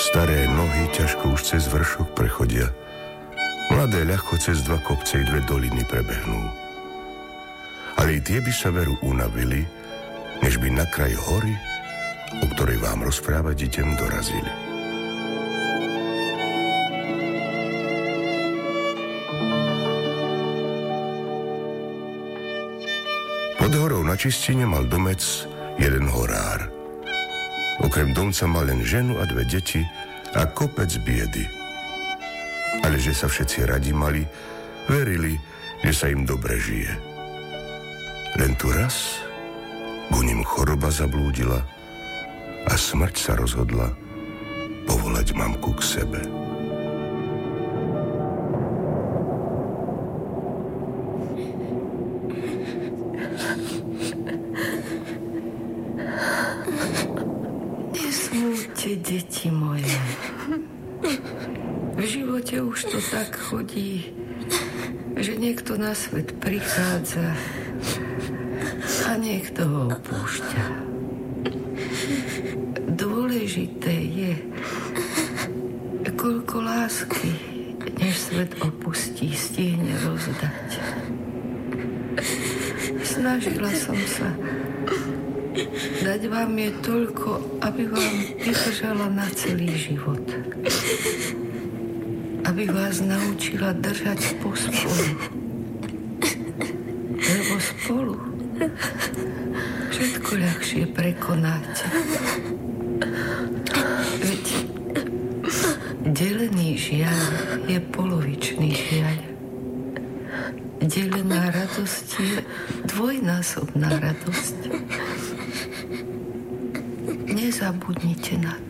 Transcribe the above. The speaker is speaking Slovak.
Staré nohy ťažko už cez vršok prechodia. Mladé ľahko cez 2 kopce i 2 doliny prebehnú. Ale i tie by sa veru unavili, než by na kraj hory, o ktorej vám rozprávať idem, dorazili. Pod horou na Čistine mal domec jeden horár. Okrem domca mal len ženu a 2 deti a kopec biedy. Ale že sa všetci radi mali, verili, že sa im dobre žije. Len tu raz ku nim choroba zablúdila a smrť sa rozhodla povolať mamku k sebe. Nesmúďte, deti moje. V živote už to tak chodí, že niekto na svet prichádza a niekto ho opúšťa. Dôležité je, koľko lásky, než svet opustí, stihne rozdať. Snažila som sa dať vám je toľko, aby vám vydržala na celý život. Aby vás naučila držať pospolu. Lebo spolu všetko ľahšie prekonáte. Veď delený žiaľ je polovičný žiaľ. Delená radosť je dvojnásobná radosť. Nezabudnite na to.